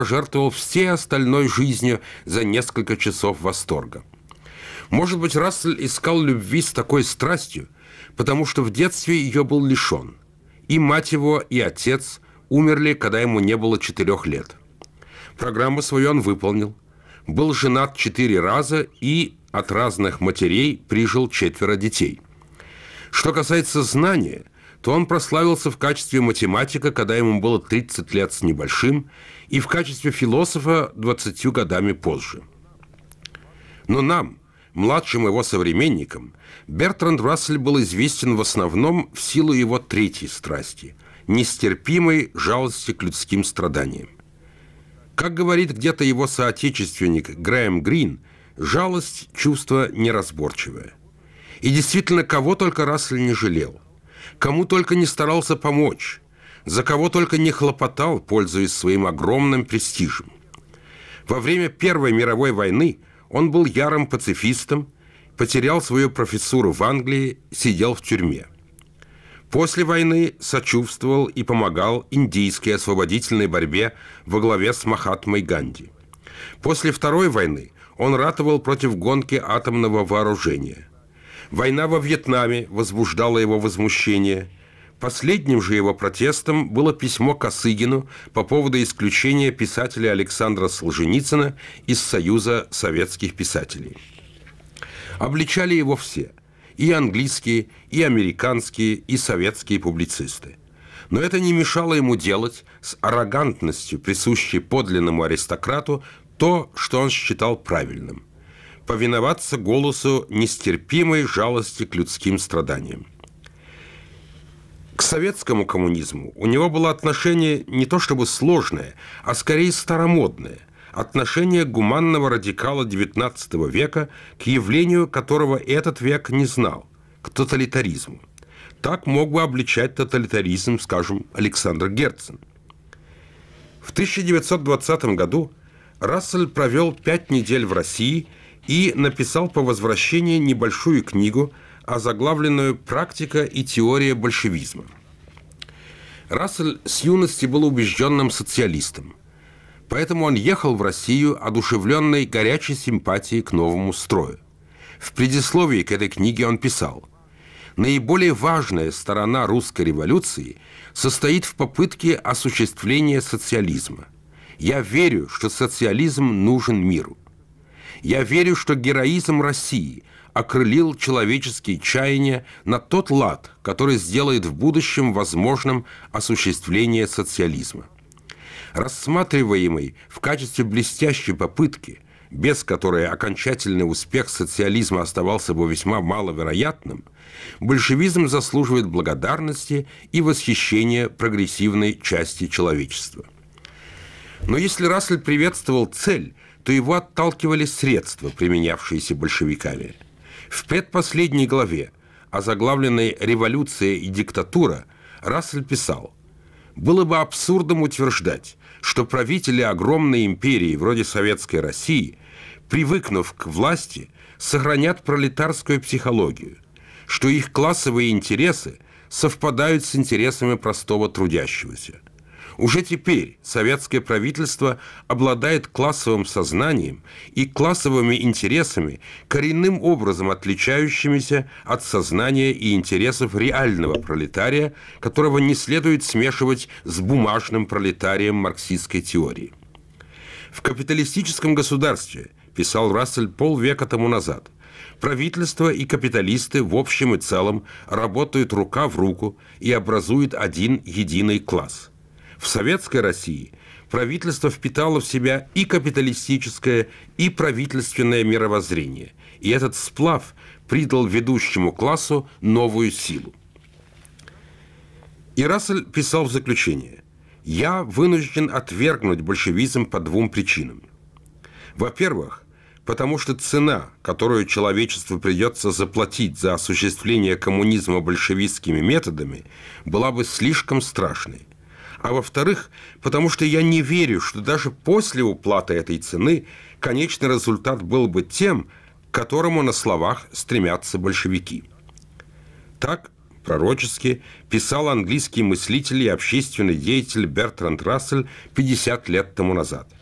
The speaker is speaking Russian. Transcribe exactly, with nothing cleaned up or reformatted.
жертвовал всей остальной жизнью за несколько часов восторга. Может быть, Рассель искал любви с такой страстью, потому что в детстве ее был лишен. И мать его, и отец умерли, когда ему не было четырех лет. Программу свою он выполнил, был женат четыре раза и от разных матерей прижил четверо детей. Что касается знания, то он прославился в качестве математика, когда ему было тридцать лет с небольшим, и в качестве философа двадцатью годами позже. Но нам, младшим его современникам, Бертранд Рассель был известен в основном в силу его третьей страсти – нестерпимой жалости к людским страданиям. Как говорит где-то его соотечественник Грэм Грин, жалость – чувство неразборчивое. И действительно, кого только Рассель не жалел, кому только не старался помочь, за кого только не хлопотал, пользуясь своим огромным престижем. Во время Первой мировой войны он был ярым пацифистом, потерял свою профессуру в Англии, сидел в тюрьме. После войны сочувствовал и помогал индийской освободительной борьбе во главе с Махатмой Ганди. После Второй войны он ратовал против гонки атомного вооружения. Война во Вьетнаме возбуждала его возмущение. Последним же его протестом было письмо Косыгину по поводу исключения писателя Александра Солженицына из Союза советских писателей. Обличали его все – и английские, и американские, и советские публицисты. Но это не мешало ему делать с аррогантностью, присущей подлинному аристократу, то, что он считал правильным – повиноваться голосу нестерпимой жалости к людским страданиям. К советскому коммунизму у него было отношение не то чтобы сложное, а скорее старомодное, отношение гуманного радикала девятнадцатого века к явлению, которого этот век не знал, к тоталитаризму. Так мог бы обличать тоталитаризм, скажем, Александр Герцен. В тысяча девятьсот двадцатом году Рассель провел пять недель в России и написал по возвращении небольшую книгу, озаглавленную «Практика и теория большевизма». Рассель с юности был убежденным социалистом. Поэтому он ехал в Россию, одушевленной горячей симпатией к новому строю. В предисловии к этой книге он писал: «Наиболее важная сторона русской революции состоит в попытке осуществления социализма. Я верю, что социализм нужен миру. Я верю, что героизм России окрылил человеческие чаяния на тот лад, который сделает в будущем возможным осуществление социализма. Рассматриваемый в качестве блестящей попытки, без которой окончательный успех социализма оставался бы весьма маловероятным, большевизм заслуживает благодарности и восхищения прогрессивной части человечества». Но если Рассель приветствовал цель, то его отталкивали средства, применявшиеся большевиками. В предпоследней главе, озаглавленной «Революция и диктатура», Рассель писал: «Было бы абсурдом утверждать, что правители огромной империи, вроде Советской России, привыкнув к власти, сохранят пролетарскую психологию, что их классовые интересы совпадают с интересами простого трудящегося. Уже теперь советское правительство обладает классовым сознанием и классовыми интересами, коренным образом отличающимися от сознания и интересов реального пролетария, которого не следует смешивать с бумажным пролетарием марксистской теории. В капиталистическом государстве, писал Рассель полвека тому назад, правительство и капиталисты в общем и целом работают рука в руку и образуют один единый класс. В Советской России правительство впитало в себя и капиталистическое, и правительственное мировоззрение, и этот сплав придал ведущему классу новую силу. И Рассель писал в заключение: «Я вынужден отвергнуть большевизм по двум причинам. Во-первых, потому что цена, которую человечеству придется заплатить за осуществление коммунизма большевистскими методами, была бы слишком страшной. А во-вторых, потому что я не верю, что даже после уплаты этой цены конечный результат был бы тем, к которому на словах стремятся большевики». Так Пророчески писал английский мыслитель и общественный деятель Бертранд Рассель пятьдесят лет тому назад.